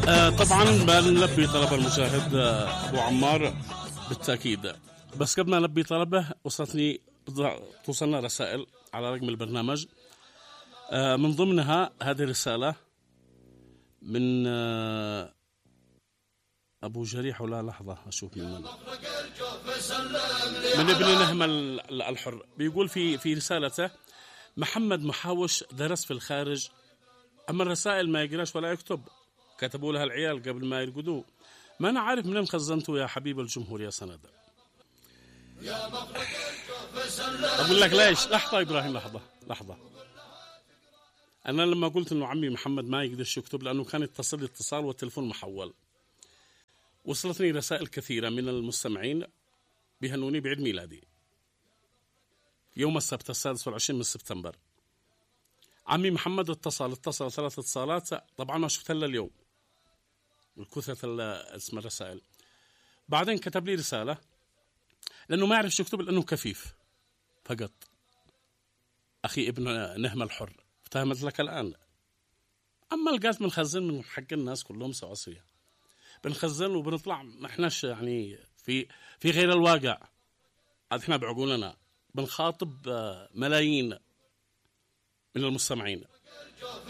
طبعا بنلبي طلب المشاهد أبو عمار بالتأكيد. بس قبل ما نلبي طلبه توصلنا رسائل على رقم البرنامج. من ضمنها هذه الرسالة من أبو جريح، ولا لحظة أشوف من ابن نهم الحر. بيقول في رسالته: محمد محاوش درس في الخارج، أما الرسائل ما يقراش ولا يكتب، كتبوا لها العيال قبل ما يرقدوا. ما أنا عارف منين خزنته يا حبيب الجمهور يا سند. أقول لك ليش. لحظة إبراهيم، لحظة. أنا لما قلت إنه عمي محمد ما يقدرش يكتب لأنه كان يتصل لي اتصال والتلفون محول، وصلتني رسائل كثيرة من المستمعين بيهنوني بعيد ميلادي يوم السبت 26 من سبتمبر. عمي محمد اتصل 3 اتصالات، طبعا ما شفت الا اليوم من كثرة اسم الرسائل. بعدين كتب لي رسالة لأنه ما يعرف شو يكتب لأنه كفيف فقط. أخي ابن نهم الحر، افتهمت لك الآن. أما القاس بنخزن من حق الناس كلهم سواسية، بنخزن وبنطلع ما احناش يعني في غير الواقع. احنا بعقولنا بنخاطب ملايين من المستمعين.